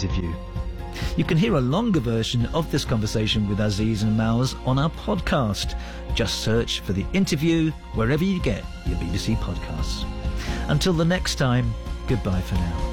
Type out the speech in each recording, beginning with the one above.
interview. You can hear a longer version of this conversation with Aziz and Mals on our podcast. Just search for The Interview wherever you get your BBC podcasts. Until the next time, goodbye for now.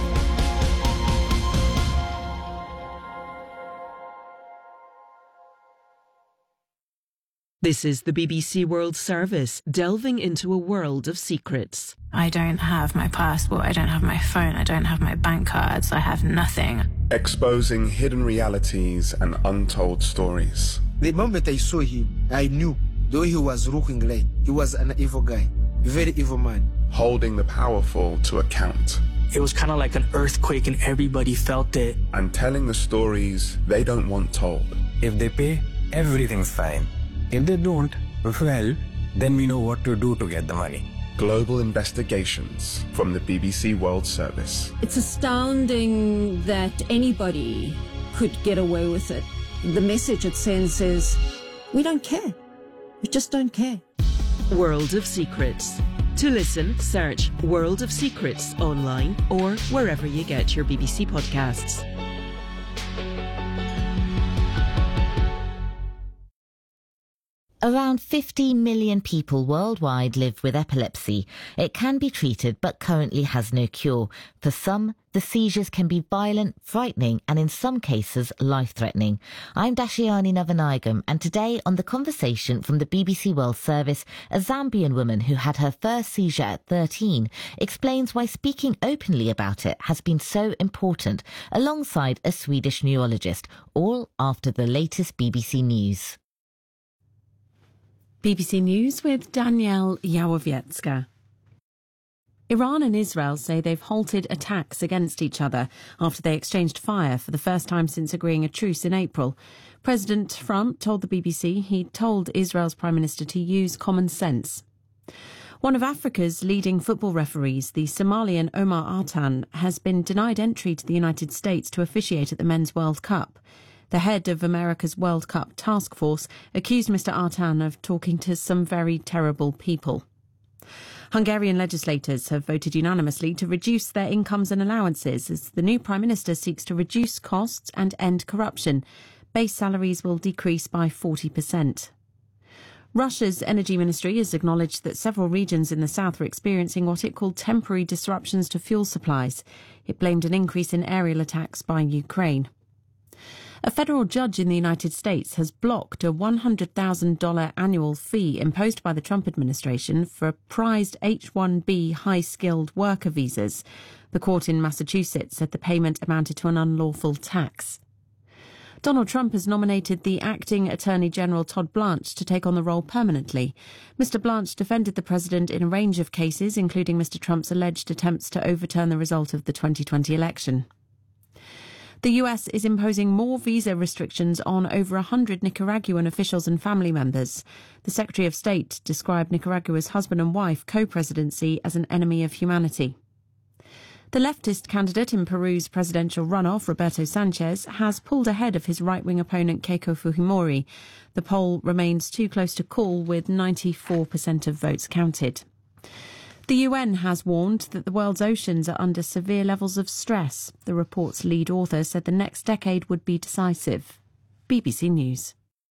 This is the BBC World Service, delving into a world of secrets. I don't have my passport, I don't have my phone, I don't have my bank cards, I have nothing. Exposing hidden realities and untold stories. The moment I saw him, I knew, though he was looking like he was an evil guy, a very evil man. Holding the powerful to account. It was kind of like an earthquake and everybody felt it. And telling the stories they don't want told. If they pay, everything's fine. If they don't, well, then we know what to do to get the money. Global investigations from the BBC World Service. It's astounding that anybody could get away with it. The message it sends is, we don't care. We just don't care. World of Secrets. To listen, search World of Secrets online or wherever you get your BBC podcasts. Around 50 million people worldwide live with epilepsy. It can be treated but currently has no cure. For some, the seizures can be violent, frightening and in some cases life-threatening. I'm Dashiani Navanayagam and today on The Conversation from the BBC World Service, a Zambian woman who had her first seizure at 13 explains why speaking openly about it has been so important, alongside a Swedish neurologist, all after the latest BBC News. BBC News with Danielle Yawowiecka. Iran and Israel say they've halted attacks against each other after they exchanged fire for the first time since agreeing a truce in April. President Trump told the BBC he told Israel's Prime Minister to use common sense. One of Africa's leading football referees, the Somalian Omar Artan, has been denied entry to the United States to officiate at the Men's World Cup. The head of America's World Cup task force accused Mr. Artan of talking to some very terrible people. Hungarian legislators have voted unanimously to reduce their incomes and allowances as the new Prime Minister seeks to reduce costs and end corruption. Base salaries will decrease by 40%. Russia's energy ministry has acknowledged that several regions in the south are experiencing what it called temporary disruptions to fuel supplies. It blamed an increase in aerial attacks by Ukraine. A federal judge in the United States has blocked a $100,000 annual fee imposed by the Trump administration for prized H-1B high-skilled worker visas. The court in Massachusetts said the payment amounted to an unlawful tax. Donald Trump has nominated the acting Attorney General Todd Blanche to take on the role permanently. Mr. Blanche defended the president in a range of cases, including Mr. Trump's alleged attempts to overturn the result of the 2020 election. The US is imposing more visa restrictions on over 100 Nicaraguan officials and family members. The Secretary of State described Nicaragua's husband and wife co-presidency as an enemy of humanity. The leftist candidate in Peru's presidential runoff, Roberto Sanchez, has pulled ahead of his right-wing opponent Keiko Fujimori. The poll remains too close to call, with 94% of votes counted. The UN has warned that the world's oceans are under severe levels of stress. The report's lead author said the next decade would be decisive. BBC News.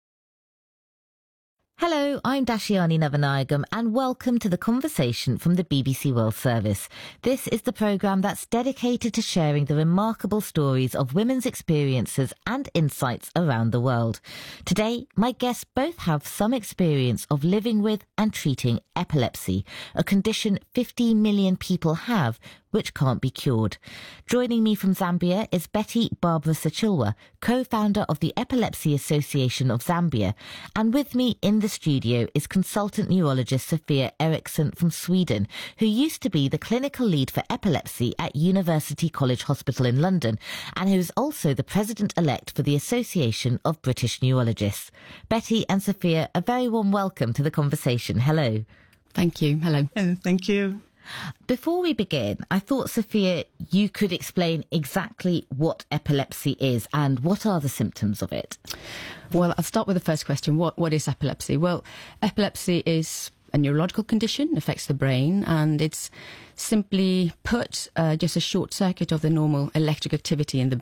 Hello, I'm Dashiani Navanayagam and welcome to The Conversation from the BBC World Service. This is the programme that's dedicated to sharing the remarkable stories of women's experiences and insights around the world. Today, my guests both have some experience of living with and treating epilepsy, a condition 50 million people have, which can't be cured. Joining me from Zambia is Betty Barbara Sachilwa, co-founder of the Epilepsy Association of Zambia. And with me in the studio is consultant neurologist Sophia Eriksson from Sweden, who used to be the clinical lead for epilepsy at University College Hospital in London, and who is also the president-elect for the Association of British Neurologists. Betty and Sophia, a very warm welcome to the conversation. Hello. Thank you. Hello. Thank you. Before we begin, I thought, Sophia, you could explain exactly what epilepsy is and what are the symptoms of it. Well, I'll start with the first question. What is epilepsy? Well, epilepsy is a neurological condition, affects the brain, and it's simply put just a short circuit of the normal electric activity in the brain.